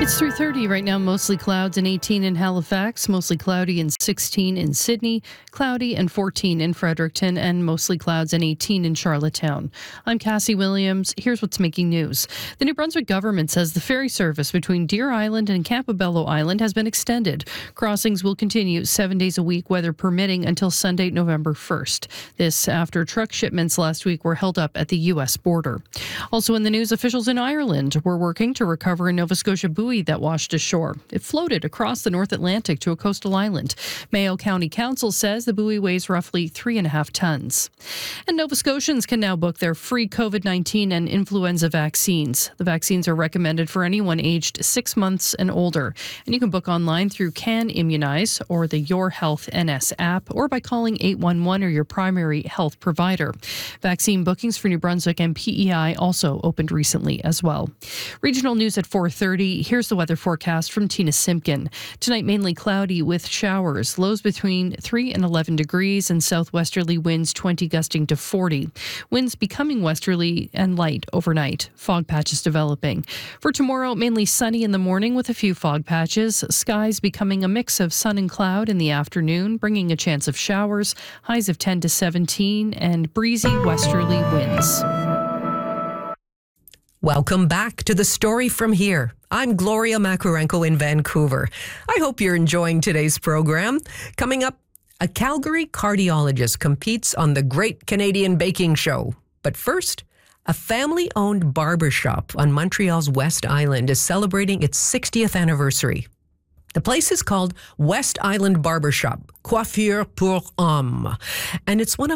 It's 3:30 right now, mostly clouds and 18 in Halifax, mostly cloudy and 16 in Sydney, cloudy and 14 in Fredericton, and mostly clouds and 18 in Charlottetown. I'm Cassie Williams. Here's what's making news. The New Brunswick government says the ferry service between Deer Island and Campobello Island has been extended. Crossings will continue 7 days a week, weather permitting, until Sunday, November 1st. This after truck shipments last week were held up at the U.S. border. Also in the news, officials in Ireland were working to recover a Nova Scotia buoy that washed ashore. It floated across the North Atlantic to a coastal island. Mayo County Council says the buoy weighs roughly 3.5 tons. And Nova Scotians can now book their free COVID-19 and influenza vaccines. The vaccines are recommended for anyone aged 6 months and older. And you can book online through Can Immunize or the Your Health NS app, or by calling 811 or your primary health provider. Vaccine bookings for New Brunswick and PEI also opened recently as well. Regional news at 4:30. Here's the weather forecast from Tina Simpkin. Tonight, mainly cloudy with showers. Lows between 3 and 11 degrees and southwesterly winds 20 gusting to 40. Winds becoming westerly and light overnight. Fog patches developing. For tomorrow, mainly sunny in the morning with a few fog patches. Skies becoming a mix of sun and cloud in the afternoon, bringing a chance of showers. Highs of 10 to 17 and breezy westerly winds. Welcome back to The Story From Here. I'm Gloria Makarenko in Vancouver. I hope you're enjoying today's program. Coming up, a Calgary cardiologist competes on the Great Canadian Baking Show. But first, a family-owned barbershop on Montreal's West Island is celebrating its 60th anniversary. The place is called West Island Barbershop, Coiffure pour Hommes, and it's one of